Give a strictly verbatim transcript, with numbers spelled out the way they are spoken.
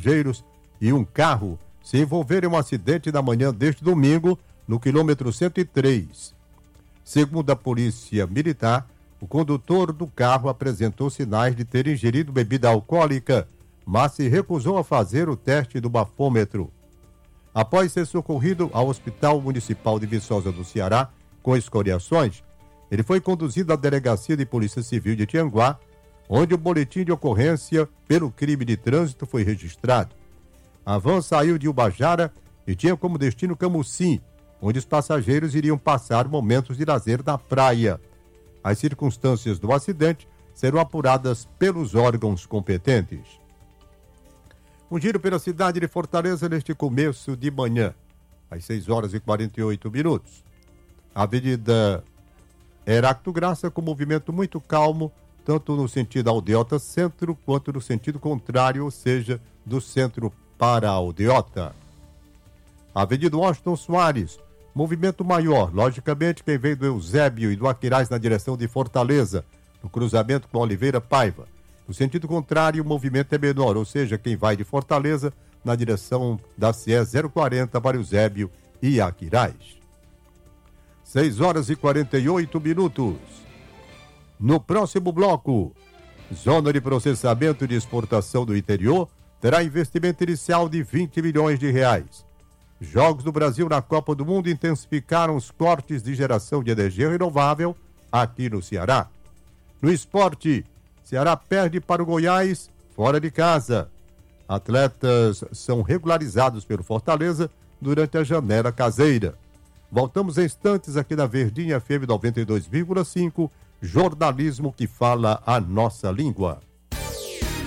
passageiros e um carro se envolveram em um acidente na manhã deste domingo, no quilômetro cento e três. Segundo a Polícia Militar, o condutor do carro apresentou sinais de ter ingerido bebida alcoólica, mas se recusou a fazer o teste do bafômetro. Após ser socorrido ao Hospital Municipal de Viçosa do Ceará com escoriações, ele foi conduzido à Delegacia de Polícia Civil de Tianguá, onde o boletim de ocorrência pelo crime de trânsito foi registrado. A van saiu de Ubajara e tinha como destino Camusim, onde os passageiros iriam passar momentos de lazer na praia. As circunstâncias do acidente serão apuradas pelos órgãos competentes. Um giro pela cidade de Fortaleza neste começo de manhã, às seis horas e quarenta e oito minutos. A Avenida Heracto Graça com movimento muito calmo, tanto no sentido Aldeota Centro quanto no sentido contrário, ou seja, do centro para a Aldeota. A Avenida Washington Soares, movimento maior, logicamente quem vem do Eusébio e do Aquiraz na direção de Fortaleza, no cruzamento com Oliveira Paiva. No sentido contrário, o movimento é menor, ou seja, quem vai de Fortaleza na direção da C E zero quarenta para Eusébio e Aquiraz. seis horas e quarenta e oito minutos. No próximo bloco, Zona de Processamento de Exportação do Interior terá investimento inicial de vinte milhões de reais. Jogos do Brasil na Copa do Mundo intensificaram os cortes de geração de energia renovável aqui no Ceará. No esporte, Ceará perde para o Goiás fora de casa. Atletas são regularizados pelo Fortaleza durante a janela caseira. Voltamos em instantes aqui na Verdinha F M noventa e dois vírgula cinco, jornalismo que fala a nossa língua.